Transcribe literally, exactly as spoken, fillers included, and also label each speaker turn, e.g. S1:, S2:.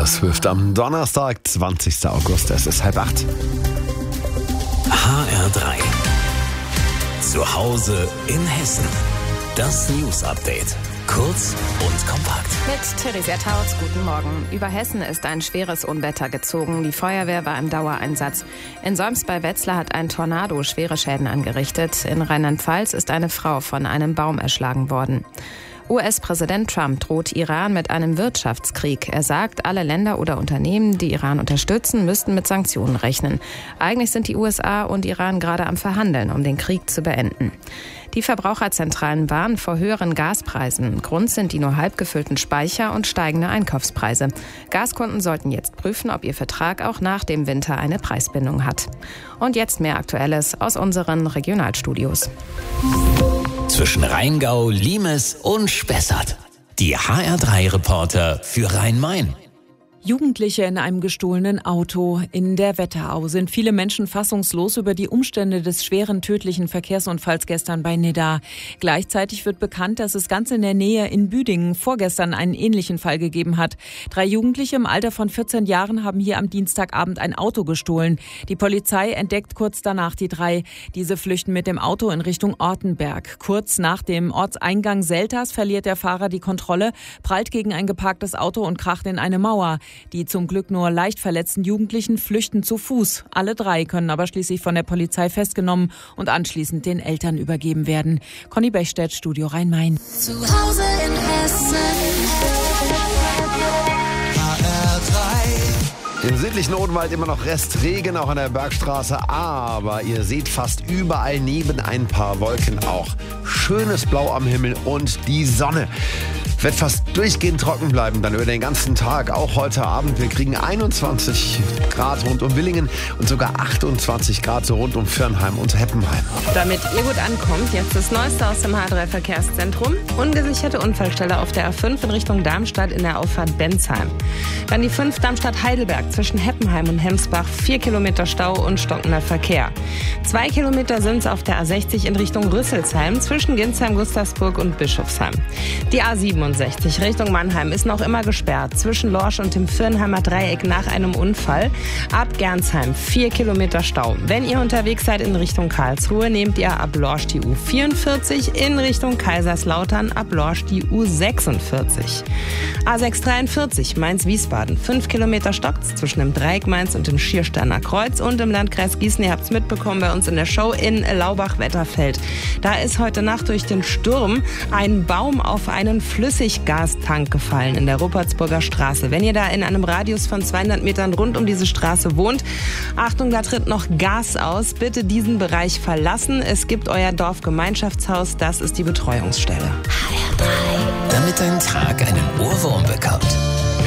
S1: Taylor Swift am Donnerstag, zwanzigster August. Es ist halb acht.
S2: H R drei. Zu Hause in Hessen. Das News Update. Kurz und kompakt.
S3: Mit Theresia Tautz, guten Morgen. Über Hessen ist ein schweres Unwetter gezogen. Die Feuerwehr war im Dauereinsatz. In Solms bei Wetzlar hat ein Tornado schwere Schäden angerichtet. In Rheinland-Pfalz ist eine Frau von einem Baum erschlagen worden. U S-Präsident Trump droht Iran mit einem Wirtschaftskrieg. Er sagt, alle Länder oder Unternehmen, die Iran unterstützen, müssten mit Sanktionen rechnen. Eigentlich sind die U S A und Iran gerade am Verhandeln, um den Krieg zu beenden. Die Verbraucherzentralen warnen vor höheren Gaspreisen. Grund sind die nur halb gefüllten Speicher und steigende Einkaufspreise. Gaskunden sollten jetzt prüfen, ob ihr Vertrag auch nach dem Winter eine Preisbindung hat. Und jetzt mehr Aktuelles aus unseren Regionalstudios.
S2: Zwischen Rheingau, Limes und Spessart. Die H R drei Reporter für Rhein-Main.
S4: Jugendliche in einem gestohlenen Auto. In der Wetterau sind viele Menschen fassungslos über die Umstände des schweren tödlichen Verkehrsunfalls gestern bei Nidda. Gleichzeitig wird bekannt, dass es ganz in der Nähe in Büdingen vorgestern einen ähnlichen Fall gegeben hat. Drei Jugendliche im Alter von vierzehn Jahren haben hier am Dienstagabend ein Auto gestohlen. Die Polizei entdeckt kurz danach die drei. Diese flüchten mit dem Auto in Richtung Ortenberg. Kurz nach dem Ortseingang Selters verliert der Fahrer die Kontrolle, prallt gegen ein geparktes Auto und kracht in eine Mauer. Die zum Glück nur leicht verletzten Jugendlichen flüchten zu Fuß. Alle drei können aber schließlich von der Polizei festgenommen und anschließend den Eltern übergeben werden. Conny Bechstedt, Studio Rhein-Main.
S5: Zu Hause in Hessen. H R drei.
S1: Im südlichen Odenwald immer noch Restregen, auch an der Bergstraße. Aber ihr seht fast überall neben ein paar Wolken auch schönes Blau am Himmel und die Sonne. Wird fast durchgehend trocken bleiben, dann über den ganzen Tag, auch heute Abend. Wir kriegen einundzwanzig Grad rund um Willingen und sogar achtundzwanzig Grad so rund um Firnheim und Heppenheim.
S3: Damit ihr gut ankommt, jetzt das Neueste aus dem H drei Verkehrszentrum. Ungesicherte Unfallstelle auf der A fünf in Richtung Darmstadt in der Auffahrt Bensheim. Dann die fünf Darmstadt-Heidelberg zwischen Heppenheim und Hemsbach. Vier Kilometer Stau und stockender Verkehr. Zwei Kilometer sind es auf der A sechzig in Richtung Rüsselsheim zwischen Ginsheim, Gustavsburg und Bischofsheim. Die A siebenundsechzig Richtung Mannheim ist noch immer gesperrt zwischen Lorsch und dem Firnheimer Dreieck nach einem Unfall. Ab Gernsheim vier Kilometer Stau. Wenn ihr unterwegs seid in Richtung Karlsruhe, nehmt ihr ab Lorsch die U vierundvierzig, in Richtung Kaiserslautern ab Lorsch die U sechsundvierzig. A sechshundertdreiundvierzig Mainz-Wiesbaden. fünf Kilometer stockt's zwischen dem Dreieck Mainz und dem Schiersteiner Kreuz und im Landkreis Gießen. Ihr habt's mitbekommen bei uns in der Show in Laubach-Wetterfeld. Da ist heute Nacht durch den Sturm ein Baum auf einen Flüssiggastank gefallen in der Ruppertsburger Straße. Wenn ihr da in einem Radius von zweihundert Metern rund um diese Straße wohnt, Achtung, da tritt noch Gas aus. Bitte diesen Bereich verlassen. Es gibt euer Dorfgemeinschaftshaus, das ist die Betreuungsstelle.
S2: H R drei. Damit dein Tag einen Ohrwurm bekommt.